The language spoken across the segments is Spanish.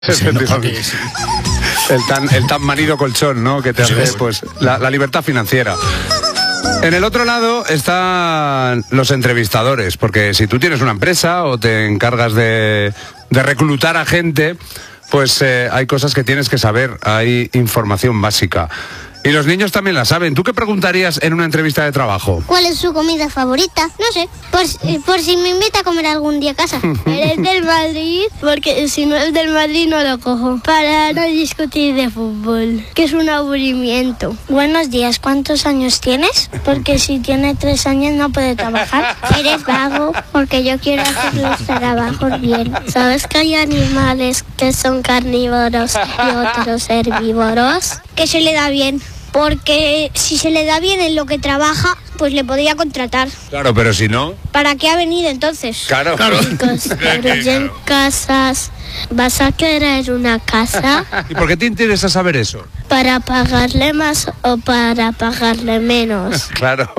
Efectivamente. El tan manido colchón, ¿no? Que te hace, pues, la libertad financiera. En el otro lado están los entrevistadores, porque si tú tienes una empresa o te encargas de reclutar a gente, pues hay cosas que tienes que saber, hay información básica. Y los niños también la saben. ¿Tú qué preguntarías en una entrevista de trabajo? ¿Cuál es su comida favorita? No sé, por si me invita a comer algún día a casa. ¿Eres del Madrid? Porque si no es del Madrid no lo cojo. Para no discutir de fútbol, que es un aburrimiento. Buenos días, ¿cuántos años tienes? Porque si tiene 3 años no puede trabajar. ¿Eres vago? Porque yo quiero hacer los trabajos bien. ¿Sabes que hay animales que son carnívoros y otros herbívoros? Que se le da bien. Porque si se le da bien en lo que trabaja, pues le podría contratar. Claro, pero si no... ¿Para qué ha venido entonces? Claro. Chicos, en casas, ¿vas a querer una casa? ¿Y por qué te interesa saber eso? ¿Para pagarle más o para pagarle menos? Claro.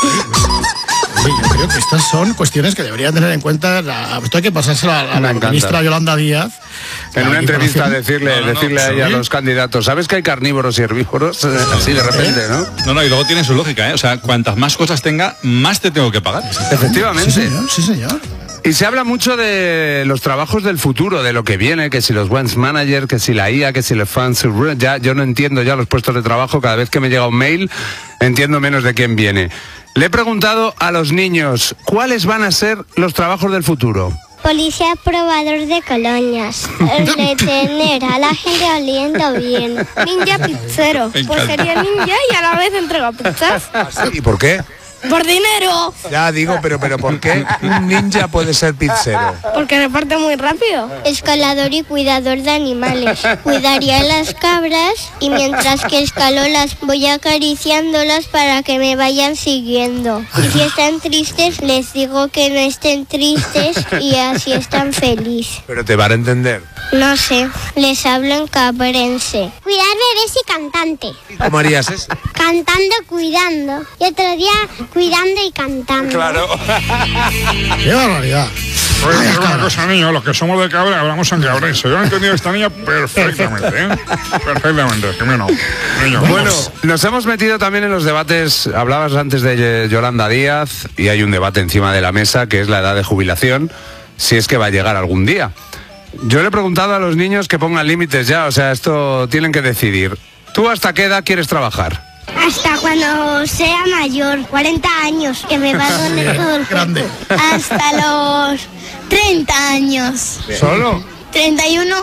Yo creo que estas son cuestiones que deberían tener en cuenta. Esto hay que pasárselo a la ministra Yolanda Díaz. En una entrevista decirle a ella, a los candidatos, ¿sabes que hay carnívoros y herbívoros? Así de repente, ¿no? No, y luego tiene su lógica, ¿eh? O sea, cuantas más cosas tenga, más te tengo que pagar. Efectivamente. Sí, señor. Y se habla mucho de los trabajos del futuro, de lo que viene, que si los Wants Manager, que si la IA, que si los fans. Ya, yo no entiendo ya los puestos de trabajo. Cada vez que me llega un mail, entiendo menos de quién viene. Le he preguntado a los niños, ¿cuáles van a ser los trabajos del futuro? Policía probador de colonias. Detener a la gente oliendo bien. Ninja pizzero. Pues sería ninja y a la vez entrega pizzas. ¿Y por qué? ¡Por dinero! Ya digo, pero ¿por qué un ninja puede ser pizzero? Porque reparte muy rápido. Escalador y cuidador de animales. Cuidaría las cabras y mientras que escalo las voy acariciándolas para que me vayan siguiendo. Y si están tristes, les digo que no estén tristes y así están felices. Pero te van a entender. No sé, les hablo en cabrense. Cuidar bebés y cantante. ¿Cómo harías eso? Cantando, cuidando. Y otro día cuidando y cantando. Claro. ¡Qué barbaridad! Oye, una cosa, niño, los que somos de Cabra hablamos en cabrense. Yo he entendido a esta niña perfectamente, ¿eh? Perfectamente, que menos. Bueno, nos hemos metido también en los debates. Hablabas antes de Yolanda Díaz y hay un debate encima de la mesa que es la edad de jubilación, si es que va a llegar algún día. Yo le he preguntado a los niños que pongan límites ya, o sea, esto tienen que decidir. ¿Tú hasta qué edad quieres trabajar? Hasta cuando sea mayor, 40 años, que me va a doler todo el cuerpo. Hasta los 30 años. ¿Solo? 31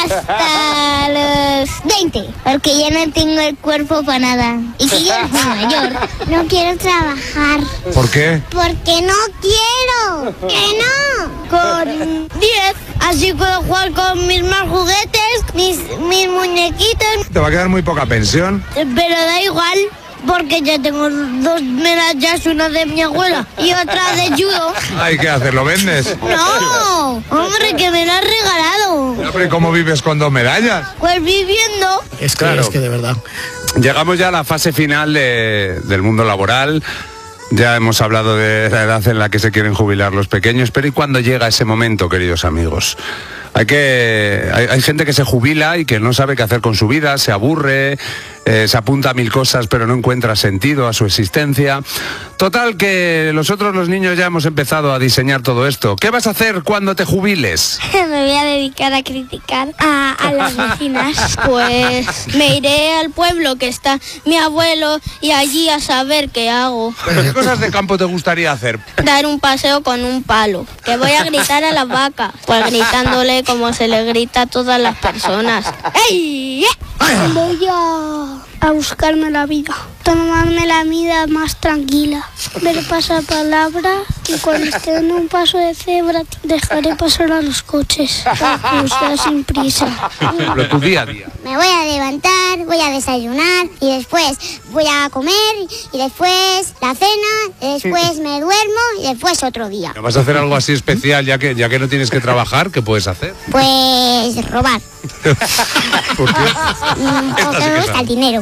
hasta los 20, porque ya no tengo el cuerpo para nada. Y si yo soy mayor, no quiero trabajar. ¿Por qué? Porque no quiero. ¡Que no! Con 10, así puedo jugar con mis más juguetes, mis muñequitos. Te va a quedar muy poca pensión. Pero da igual, porque ya tengo 2 medallas, una de mi abuela y otra de judo. Ay, ¿qué haces? ¿Lo vendes? No, hombre, que me la has regalado. Hombre, ¿cómo vives con 2 medallas? Pues viviendo. Es que de verdad. Llegamos ya a la fase final del mundo laboral. Ya hemos hablado de la edad en la que se quieren jubilar los pequeños, pero ¿y cuándo llega ese momento, queridos amigos? Hay gente que se jubila y que no sabe qué hacer con su vida, se aburre, se apunta a 1000 cosas, pero no encuentra sentido a su existencia. Total, que nosotros los niños ya hemos empezado a diseñar todo esto. ¿Qué vas a hacer cuando te jubiles? Me voy a dedicar a criticar a las vecinas. Pues me iré al pueblo que está mi abuelo y allí a saber qué hago. ¿Pero qué cosas de campo te gustaría hacer? Dar un paseo con un palo. Que voy a gritar a la vaca. Pues gritándole como se le grita a todas las personas. ¡Ey! Voy a buscarme la vida. Tomarme la vida más tranquila. Ver pasapalabra y cuando esté en un paso de cebra dejaré pasar a los coches para cruzar sin prisa. Pero tu día a día. Me voy a levantar, voy a desayunar y después voy a comer y después la cena, y después me duermo y después otro día. ¿No vas a hacer algo así especial ya que no tienes que trabajar? ¿Qué puedes hacer? Pues robar. ¿Por qué? Porque me gusta el dinero.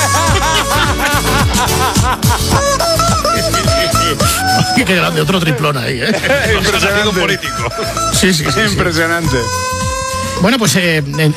Qué grande, otro triplón ahí, ¿eh? Impresionante político. Sí. Impresionante. Bueno, pues